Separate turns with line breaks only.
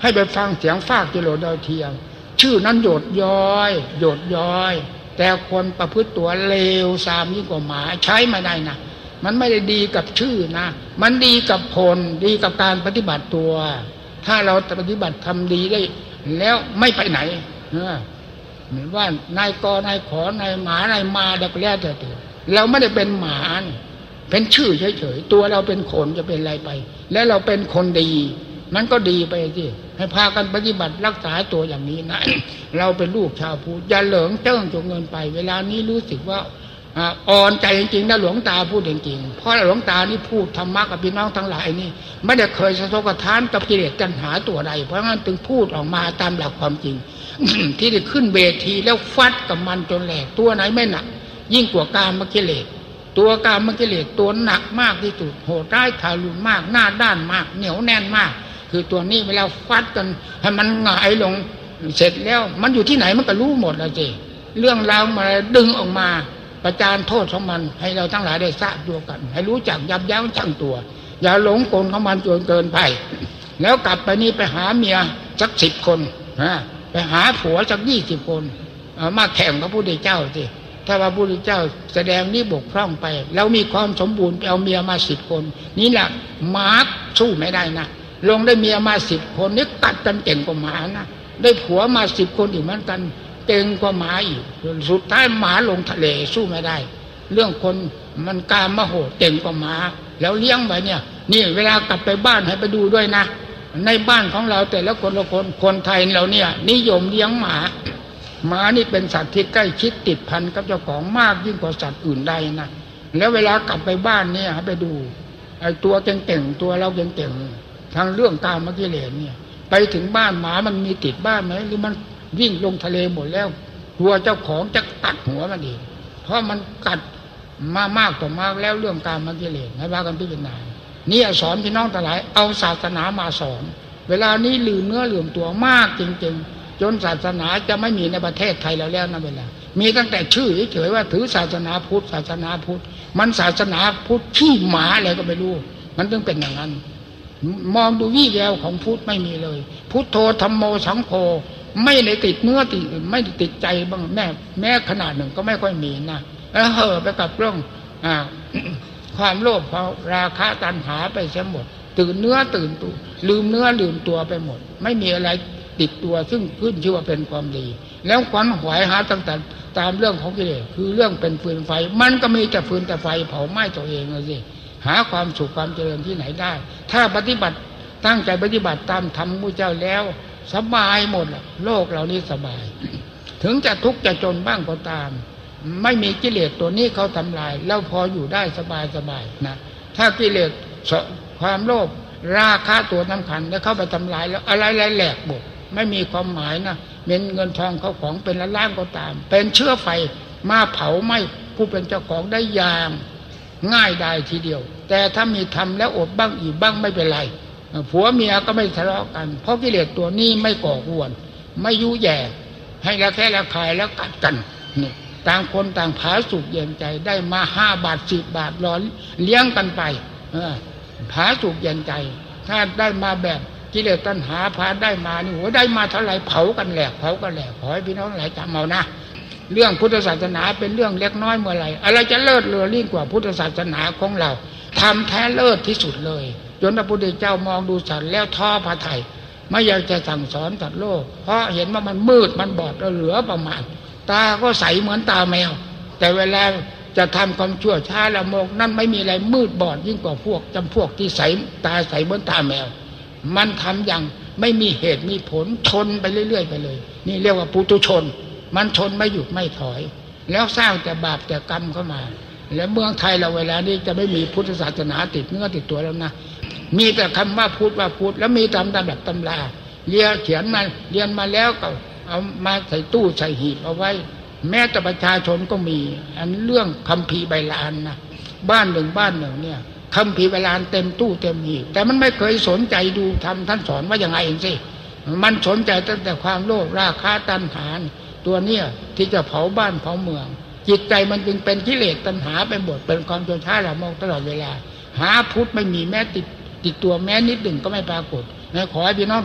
ให้ไปฟังเสียงฟากกิโลดาวเทียมชื่อนั้นโยดย้อยโยดย้อยแต่คนประพฤติตัวเลวทรามยิ่งกว่าหมาใช้ไม่ได้นะมันไม่ได้ดีกับชื่อนะมันดีกับผลดีกับการปฏิบัติตัวถ้าเราปฏิบัติทำดีได้แล้วไม่ไปไหนเหมือนว่านายกนายขอนายหมานายมาดักแร้แต่เราไม่ได้เป็นหมาเป็นชื่อเฉยๆตัวเราเป็นคนจะเป็นอะไรไปแล้วเราเป็นคนดีมันก็ดีไปสิให้พากันปฏิบัติรักษาตัวอย่างนี้นะ เราเป็นลูกชาวพุทธอย่าเหลิงเจิ้งจงเงินไปเวลานี้รู้สึกว่าอ่อนใจจริงๆนะหลวงตาพูดจริงๆเพราะหลวงตานี่พูดธรรมะกับพี่น้องทั้งหลายนี่ไม่ได้เคยสะทกทานกับกิเลสตัณหาตัวใดเพราะงั้นจึงพูดออกมาตามหลักความจริง ที่ได้ขึ้นเวทีแล้วฟัดกับมันจนแหลกตัวไหนไม่หนักยิ่งกว่ากามกิเลสตัวกามกิเลสตัวหนักมากที่สุดโหดร้ายทารุณมากหน้าด้านมากเหนียวแน่นมากคือตัวนี้เวลาฟัดกันให้มันหงายลงเสร็จแล้วมันอยู่ที่ไหนมันก็รู้หมดแล้วสิเรื่องราวมาดึงออกมาประจานโทษของมันให้เราทั้งหลายได้ทราบตัวกันให้รู้จักยับยั้งชั่งตัวอย่าหลงกลของมันจนเกินไปแล้วกลับไปนี่ไปหาเมียสัก10 คนไปหาผัวสัก20 คนมาแข่งกับพระพุทธเจ้าสิถ้าว่าพระพุทธเจ้าแสดงนี้บกพร่องไปแล้วมีความสมบูรณ์ไปเอาเมียมา10 คนนี่แหละหมาสู้ไม่ได้นะลงได้เมียมา10 คนนี่กัดกันเก่งกว่าหมานะได้ผัวมา10 คนอีกเหมือนกันเก่งกว่าหมาอีกสุดท้ายหมาลงทะเลสู้ไม่ได้เรื่องคนมันกามโหดเก่งกว่าหมาแล้วเลี้ยงไว้เนี่ยนี่เวลากลับไปบ้านให้ไปดูด้วยนะในบ้านของเราแต่ละคนไทยเราเนี่ยนิยมเลี้ยงหมานี่เป็นสัตว์ที่ใกล้ชิดติดพันกับเจ้าของมากยิ่งกว่าสัตว์อื่นใดนะแล้วเวลากลับไปบ้านเนี่ยให้ไปดูไอ้ตัวเก่งๆตัวเราเก่งๆทางเรื่องกามกิเลสเนี่ยไปถึงบ้านหมามันมีติดบ้านไหมหรือมันวิ่งลงทะเลหมดแล้วตัวเจ้าของจะตัดหัวมันเองเพราะมันกัดมากต่อมากแล้วเรื่องกามกิเลสให้ว่ากันพิจารณานี่สอนพี่น้องทั้งหลายเอาศาสนามาสอนเวลานี้ลืมเนื้อลืมตัวมากจริงๆจนศาสนาจะไม่มีในประเทศไทยแล้วนะเวลามีตั้งแต่ชื่อเฉยๆว่าถือศาสนาพุทธศาสนาพุทธมันศาสนาพุทธขี้หมาอะไรก็ไม่รู้มันต้องเป็นอย่างนั้นมองดูวี่แววของพุทธไม่มีเลยพุทโธธัมโมสังโฆไม่ได้ติดเนื้อติดไม่ได้ติดใจบ้างแม้ขนาดหนึ่งก็ไม่ค่อยมีนะแล้วเห่อไปกับเรื่องความโลภราคะตัณหาไปเสียหมดตื่นเนื้อตื่นตัวลืมเนื้อลืมตัวไปหมดไม่มีอะไรติดตัวซึ่งขึ้นชื่อว่าเป็นความดีแล้วขวัญขวายหาต่างๆตามเรื่องของกิเลสคือเรื่องเป็นฟืนไฟมันก็มีแต่ฟืนแต่ไฟเผาไหม้ตัวเองเลยสิหาความสุขความเจริญที่ไหนได้ถ้าปฏิบัติตั้งใจปฏิบัติตามธรรมพุทธเจ้าแล้วสบายหมดโลกเหล่านี้สบายถึงจะทุกข์จะจนบ้างก็ตามไม่มีกิเลสตัวนี้เขาทำลายแล้วพออยู่ได้สบายนะถ้ากิเลสความโลภราคะตัวสำคัญแล้วเข้าไปทำลายแล้วอะไรแหลกหมดไม่มีความหมายนะเงินทองเขาของเป็นล้านก็ตามเป็นเชื้อไฟมาเผาไหม้ผู้เป็นเจ้าของได้อย่างง่ายได้ทีเดียวแต่ถ้ามีทำแล้วอดบ้างอีกบ้างไม่เป็นไรผัวเมียก็ไม่ทะเลาะกันเพราะกิเลสตัวนี้ไม่ก่อกวนไม่ยุแย่ให้ระแคะระคายแล้วกัดกันนี่ต่างคนต่างผาสุกเย็นใจได้มา5 บาท10 บาทรอเลี้ยงกันไปผาสุกเย็นใจถ้าได้มาแบบกิเลสตัณหาพาได้มานี่โหได้มาเท่าไหร่เผากันแหลกขอให้พี่น้องหลายจำเอานะเรื่องพุทธศาสนาเป็นเรื่องเล็กน้อยเมื่อไหร่อะไรจะเลิศเลอยิ่งกว่าพุทธศาสนาของเราทำแท้เลิศที่สุดเลยจนพระพุทธเจ้ามองดูสัตว์แล้วท้อพระทัยไม่อยากจะสั่งสอนสัตว์โลกเพราะเห็นว่ามันมืดมันบอดเหลือประมาณตาก็ใสเหมือนตาแมวแต่เวลาจะทำความชั่วช้าละโมกนั่นไม่มีอะไรมืดบอดยิ่งกว่าพวกจำพวกที่ใสตาใสเหมือนตาแมวมันทำอย่างไม่มีเหตุมีผลชนไปเรื่อยๆไปเลยนี่เรียกว่าปุถุชนมันชนไม่หยุดไม่ถอยแล้วสร้างแต่บาปแต่กรรมเข้ามาแล้วเมืองไทยเราเวลานี้จะไม่มีพุทธศาสนาติดเนื้อติดตัวแล้วนะมีแต่คำว่าพุทธแล้วมีตามแบบตำราเขียนมาเรียนมาแล้วก็เอามาใส่ตู้ใส่หีบเอาไว้แม้แต่ประชาชนก็มีอันเรื่องคัมภีร์ใบลานนะบ้านหนึ่งเนี่ยคัมภีร์ใบลานเต็มตู้เต็มหีบแต่มันไม่เคยสนใจดูทำท่านสอนว่าอย่างไรเองสิมันสนใจตั้งแต่ความโลภราคะตัณหาตัวเนี้ยที่จะเผาบ้านเผาเมืองจิตใจมันจึงเป็นกิเลสตัณหาไปหมดเป็นความโจรช้าละโมกตลอดเวลาหาพุทธไม่มีแม้ติดตัวแม้นิดหนึ่งก็ไม่ปรากฏขอให้พี่น้อง